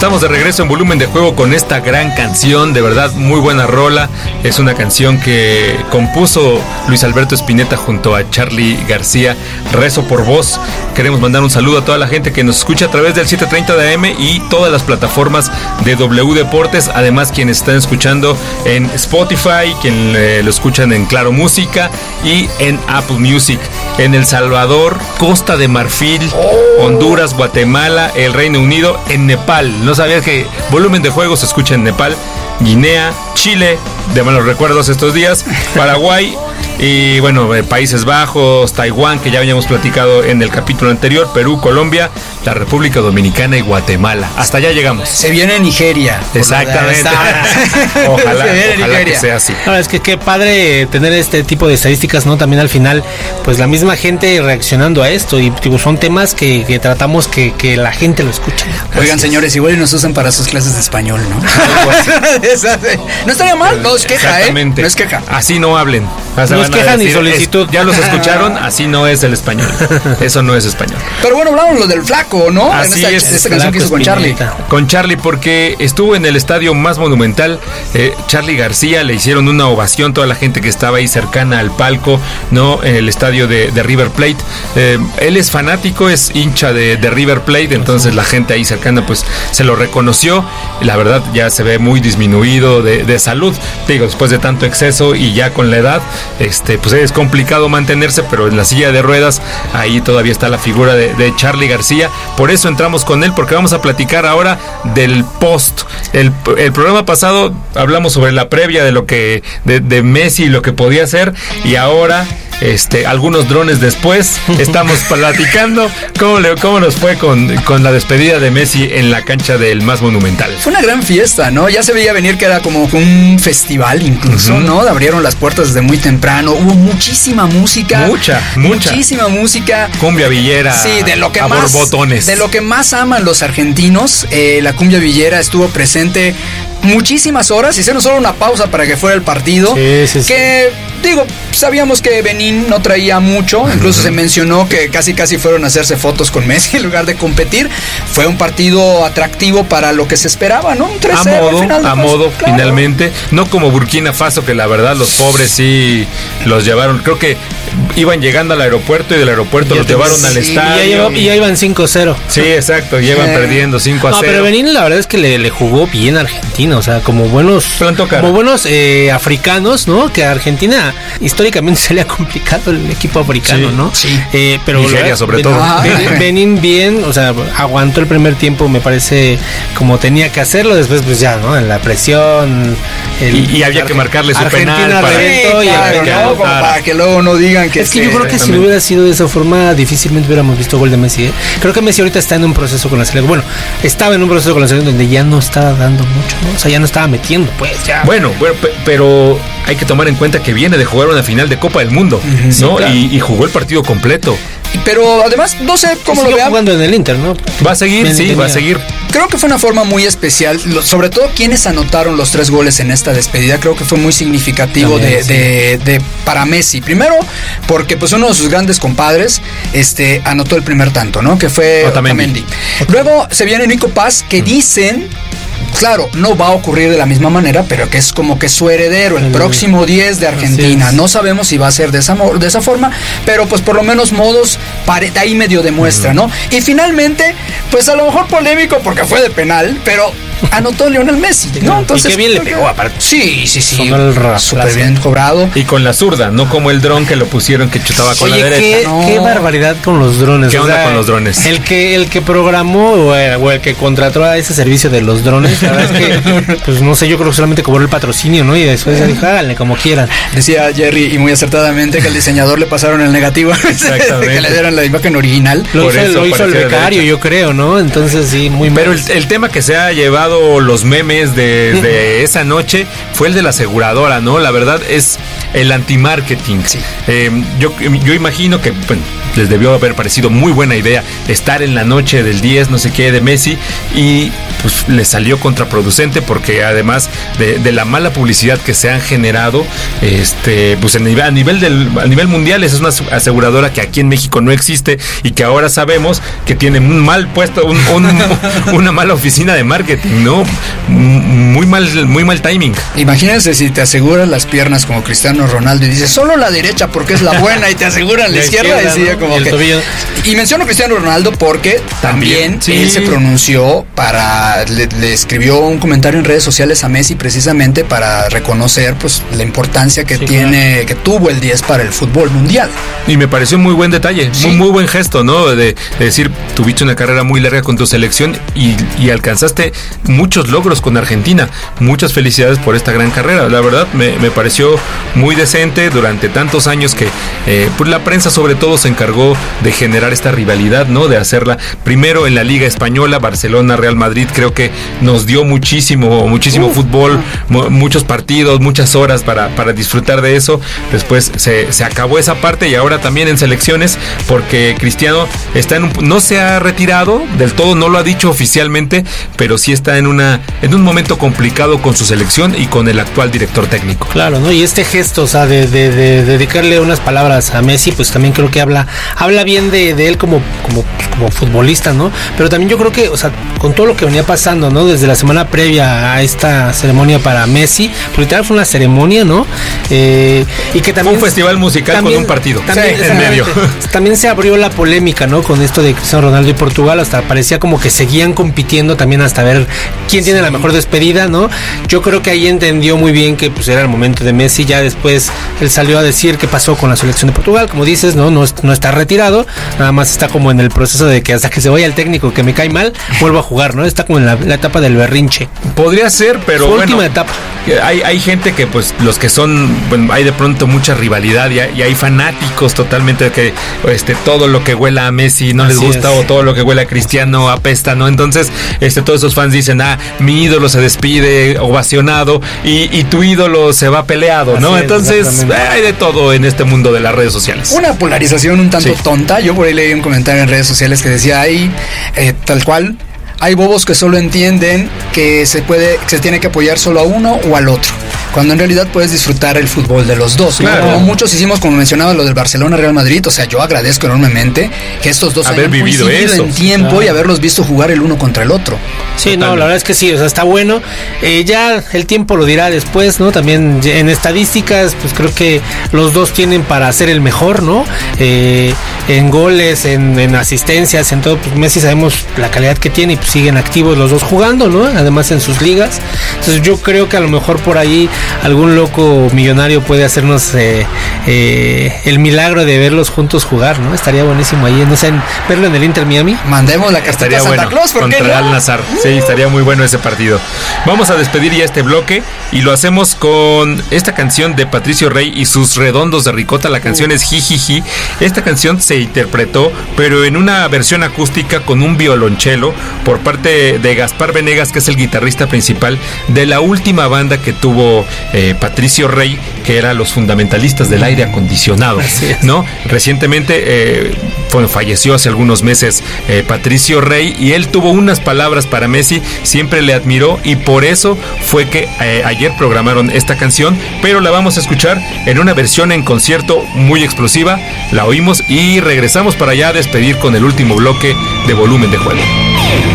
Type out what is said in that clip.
Estamos de regreso en Volumen de Juego con esta gran canción, de verdad muy buena rola. Es una canción que compuso Luis Alberto Spinetta junto a Charly García, Rezo por Vos. Queremos mandar un saludo a toda la gente que nos escucha a través del 730 de AM y todas las plataformas de W Deportes. Además, quienes están escuchando en Spotify, quienes lo escuchan en Claro Música y en Apple Music. En El Salvador, Costa de Marfil, Honduras, Guatemala, el Reino Unido, en Nepal. No sabías que Volumen de Juego se escucha en Nepal, Guinea, Chile, de malos recuerdos estos días, Paraguay y bueno, Países Bajos, Taiwán, que ya habíamos platicado en el capítulo anterior, Perú, Colombia, la República Dominicana y Guatemala. Hasta allá llegamos. Se viene Nigeria. Exactamente. Ojalá que sea así. No, es que qué padre tener este tipo de estadísticas, ¿no? También al final, pues la misma gente reaccionando a esto y tipo, son temas que tratamos que la gente lo escuche. Oigan, señores, igual nos usan para sus clases de español, ¿no? No estaría mal, no es queja, no es queja. Así no hablen. No es queja ni solicitud. Ya los escucharon, así no es el español. Eso no es español. Pero bueno, hablamos lo del Flaco, ¿no? Así en esta canción que hizo con Charly. Con Charly, porque estuvo en el estadio más monumental. Charly García, le hicieron una ovación, toda la gente que estaba ahí cercana al palco, ¿no? En el estadio de River Plate. Él es fanático, es hincha de River Plate, entonces la gente ahí cercana pues se lo reconoció. La verdad ya se ve muy disminuido de salud, digo, después de tanto exceso y ya con la edad, pues es complicado mantenerse, pero en la silla de ruedas ahí todavía está la figura de Charly García. Por eso entramos con él, porque vamos a platicar ahora del post. El programa pasado hablamos sobre la previa de lo que de Messi y lo que podía hacer, y ahora algunos drones después estamos platicando cómo nos fue con la despedida de Messi en la cancha del más monumental. Fue una gran fiesta, ¿no? Ya se veía venir que era como un festival incluso, ¿no? Abrieron las puertas desde muy temprano, hubo muchísima música. Muchísima música. Cumbia villera. Sí, de lo que a más borbotones. De lo que más aman los argentinos, la cumbia villera estuvo presente muchísimas horas. Hicieron solo una pausa para que fuera el partido. Sí. Digo, sabíamos que Benín no traía mucho. Incluso se mencionó que casi fueron a hacerse fotos con Messi en lugar de competir. Fue un partido atractivo para lo que se esperaba, ¿no? Un 3-0 a modo, finalmente. No como Burkina Faso, que la verdad los pobres sí los llevaron. Creo que iban llegando al aeropuerto y del aeropuerto los llevaron al estadio. Y ya iban 5-0. Sí, exacto. Llevan perdiendo 5-0. No, pero Benín la verdad es que le jugó bien a Argentina. O sea, como buenos africanos, ¿no? Que a Argentina históricamente se le ha complicado el equipo africano, ¿no? Sí. Pero Nigeria sobre todo. Benín bien, o sea, aguantó el primer tiempo, me parece, como tenía que hacerlo. Después pues ya, ¿no? En la presión. Y había que marcarle su Argentina penal para que luego no digan que... Es que yo creo que si no hubiera sido de esa forma, difícilmente hubiéramos visto gol de Messi. Creo que Messi ahorita está en un proceso con la selección. Bueno, estaba en un proceso con la selección donde ya no estaba dando mucho, ¿no? O sea, ya no estaba metiendo, pues ya. Bueno, pero hay que tomar en cuenta que viene de jugar una final de Copa del Mundo, ¿no? Sí, claro. Y jugó el partido completo. Pero además, no sé cómo lo vean. Jugando en el Inter, ¿no? Va a seguir, va a seguir. Creo que fue una forma muy especial, sobre todo quienes anotaron los 3 goles en esta despedida. Creo que fue muy significativo para Messi. Primero, porque pues uno de sus grandes compadres anotó el primer tanto, ¿no? Que fue Otamendi. Luego se viene Nico Paz, que dicen... Claro, no va a ocurrir de la misma manera, pero que es como que su heredero, el próximo 10 de Argentina. No sabemos si va a ser de esa forma, pero pues por lo menos modos ahí medio demuestra, ¿no? Y finalmente, pues a lo mejor polémico porque fue de penal, pero anotó Lionel Messi, ¿no? Entonces, y qué bien le pegó aparte. Sí. Súper bien cobrado. Y con la zurda, no como el dron que lo pusieron que chutaba con la derecha. Qué barbaridad con los drones. ¿Qué onda con los drones? El que programó o el que contrató a ese servicio de los drones, la verdad es que, pues no sé, yo creo que solamente cobró el patrocinio, ¿no? Y después ya dijo, háganle como quieran. Decía Jerry, y muy acertadamente, que al diseñador le pasaron el negativo. Exactamente. Que le dieron la imagen original. Lo hizo el becario, yo creo, ¿no? Entonces sí, muy mal. Pero el tema que se ha llevado los memes de esa noche fue el de la aseguradora, ¿no? La verdad es el anti-marketing. Sí. Yo imagino que, bueno, les debió haber parecido muy buena idea estar en la noche del 10, no sé qué, de Messi, y pues les salió contraproducente, porque además de la mala publicidad que se han generado, pues a nivel mundial, esa es una aseguradora que aquí en México no existe y que ahora sabemos que tiene un mal puesto, una mala oficina de marketing, ¿no? Muy mal timing. Imagínense si te aseguran las piernas como Cristiano Ronaldo y dices solo la derecha porque es la buena, y te aseguran la izquierda, y ¿no? como que... Y menciono a Cristiano Ronaldo porque también sí, él se pronunció le escribió un comentario en redes sociales a Messi, precisamente para reconocer pues la importancia que que tuvo el 10 para el fútbol mundial. Y me pareció muy buen detalle, sí. muy buen gesto, ¿no? De decir, tuviste una carrera muy larga con tu selección y alcanzaste muchos logros con Argentina. Muchas felicidades por esta gran carrera. La verdad me pareció muy decente durante tantos años que pues la prensa sobre todo se encargó de generar esta rivalidad, ¿no? De hacerla primero en la Liga Española, Barcelona, Real Madrid, creo que nos dio muchísimo fútbol, muchos partidos, muchas horas para disfrutar de eso. Después se acabó esa parte, y ahora también en selecciones, porque Cristiano está no se ha retirado del todo, no lo ha dicho oficialmente, pero sí está en un momento complicado con su selección y con el actual director técnico. Claro, ¿no? Y este gesto, o sea, de dedicarle unas palabras a Messi, pues también creo que habla bien de él como futbolista, ¿no? Pero también yo creo que, o sea, con todo lo que venía pasando, ¿no? Desde la semana previa a esta ceremonia para Messi, pues literal fue una ceremonia, ¿no? Y que también... Fue un festival musical con un partido en medio. También se abrió la polémica, ¿no? Con esto de Cristiano Ronaldo y Portugal, hasta parecía como que seguían compitiendo también hasta ver quién tiene la mejor despedida, ¿no? Yo creo que ahí entendió muy bien que pues era el momento de Messi. Ya después él salió a decir qué pasó con la selección de Portugal, como dices, no está retirado, nada más está como en el proceso de que hasta que se vaya el técnico que me cae mal, vuelvo a jugar, ¿no? Está como en la etapa del berrinche. Podría ser, pero su bueno, última etapa. Hay gente que pues los que son, bueno, hay de pronto mucha rivalidad y hay fanáticos totalmente que todo lo que huela a Messi no les gusta, o todo lo que huela a Cristiano apesta, ¿no? Entonces todos esos fans dicen, mi ídolo se despide ovacionado y tu ídolo se va peleado, ¿no? Entonces hay de todo en este mundo de las redes sociales. Una polarización un tanto tonta. Yo por ahí leí un comentario en redes sociales que decía tal cual, hay bobos que solo entienden que se tiene que apoyar solo a uno o al otro, cuando en realidad puedes disfrutar el fútbol de los dos, ¿no? Claro. Como muchos hicimos, como mencionaba, lo del Barcelona Real Madrid. O sea, yo agradezco enormemente que estos dos hayan vivido coincidido en tiempo y haberlos visto jugar el uno contra el otro. Sí, no, la verdad es que sí, o sea, está bueno. Ya el tiempo lo dirá después, ¿no? También en estadísticas, pues creo que los dos tienen para ser el mejor, ¿no? En goles, en asistencias, en todo, pues Messi sabemos la calidad que tiene y pues siguen activos los dos jugando, ¿no? Además en sus ligas. Entonces yo creo que a lo mejor por ahí algún loco millonario puede hacernos el milagro de verlos juntos jugar, ¿no? Estaría buenísimo ahí, no sé, verlo en el Inter Miami. Mandemos la cartita a Santa Claus, ¿por qué contra no? Al Nassr. Sí, estaría muy bueno ese partido. Vamos a despedir ya este bloque y lo hacemos con esta canción de Patricio Rey y sus Redondos de Ricota. La canción es Jijiji. Esta canción se interpretó, pero en una versión acústica con un violonchelo por parte de Gaspar Venegas, que es el guitarrista principal de la última banda que tuvo Patricio Rey, que era Los Fundamentalistas del Aire Acondicionado, ¿no? Recientemente falleció hace algunos meses Patricio Rey, y él tuvo unas palabras para Messi, siempre le admiró, y por eso fue que ayer programaron esta canción, pero la vamos a escuchar en una versión en concierto muy explosiva. La oímos y regresamos para allá a despedir con el último bloque de Volumen de Juego.